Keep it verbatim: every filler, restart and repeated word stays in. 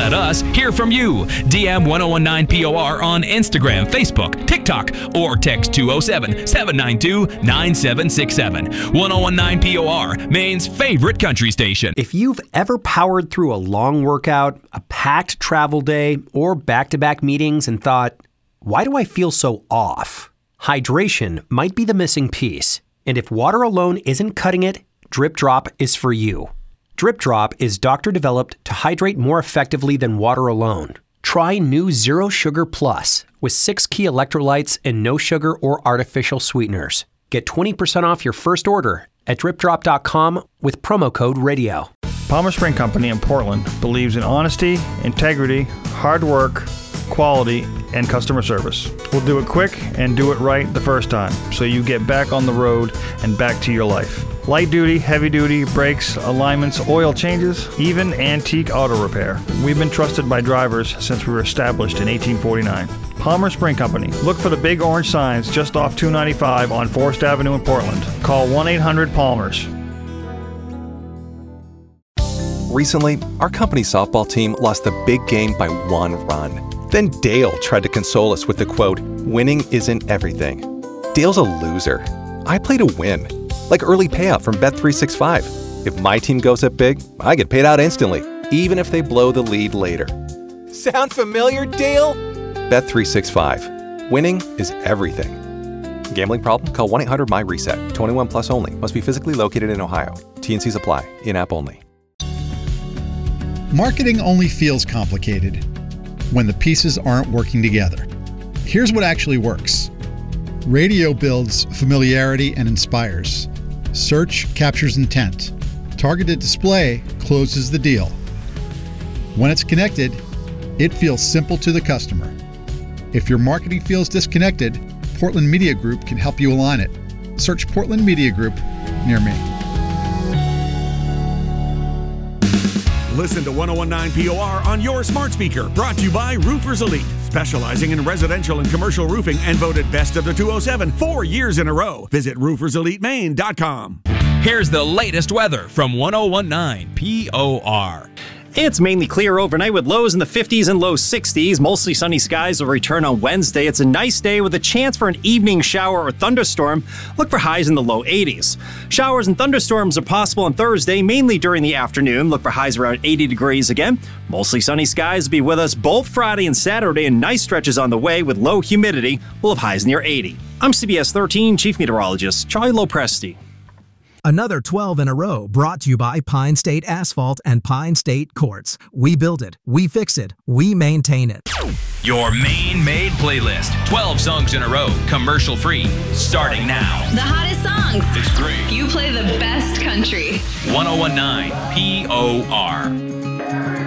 Let us hear from you. D M ten nineteen P O R on Instagram, Facebook, TikTok, or text two oh seven, seven nine two, nine seven six seven. ten nineteen P O R, Maine's favorite country station. If you've ever powered through a long workout, a packed travel day, or back-to-back meetings and thought, why do I feel so off? Hydration might be the missing piece. And if water alone isn't cutting it, Drip Drop is for you. Drip Drop is doctor-developed to hydrate more effectively than water alone. Try new Zero Sugar Plus with six key electrolytes and no sugar or artificial sweeteners. Get twenty percent off your first order at drip drop dot com with promo code radio. Palmer Spring Company in Portland believes in honesty, integrity, hard work, quality, and customer service. We'll do it quick and do it right the first time, so you get back on the road and back to your life. Light duty, heavy duty, brakes, alignments, oil changes, even antique auto repair. We've been trusted by drivers since we were established in eighteen forty-nine. Palmer Spring Company. Look for the big orange signs just off two ninety-five on Forest Avenue in Portland. Call one eight hundred Palmers. Recently, our company softball team lost the big game by one run. Then Dale tried to console us with the quote, "Winning isn't everything." Dale's a loser. I play to win. Like early payout from Bet three sixty-five. If my team goes up big, I get paid out instantly, even if they blow the lead later. Sound familiar, Dale? Bet three sixty-five. Winning is everything. Gambling problem? Call one eight hundred M Y reset. twenty-one plus only. Must be physically located in Ohio. T N Cs apply. In-app only. Marketing only feels complicated when the pieces aren't working together. Here's what actually works. Radio builds familiarity and inspires. Search captures intent. Targeted display closes the deal. When it's connected, it feels simple to the customer. If your marketing feels disconnected, Portland Media Group can help you align it. Search Portland Media Group near me. Listen to ten nineteen P O R on your smart speaker. Brought to you by Roofers Elite, specializing in residential and commercial roofing and voted best of the two oh seven four years in a row. Visit roofers elite maine dot com. Here's the latest weather from ten nineteen P O R. It's mainly clear overnight with lows in the fifties and low sixties. Mostly sunny skies will return on Wednesday. It's a nice day with a chance for an evening shower or thunderstorm. Look for highs in the low eighties. Showers and thunderstorms are possible on Thursday, mainly during the afternoon. Look for highs around eighty degrees again. Mostly sunny skies will be with us both Friday and Saturday, and nice stretches on the way with low humidity. We'll have highs near eighty. I'm C B S thirteen Chief Meteorologist Charlie Lopresti. Another twelve in a row brought to you by Pine State Asphalt and Pine State Quartz. We build it, we fix it, we maintain it. Your Maine-made playlist. twelve songs in a row, commercial-free, starting now. The hottest songs. It's three. You play the best country. ten nineteen P O R.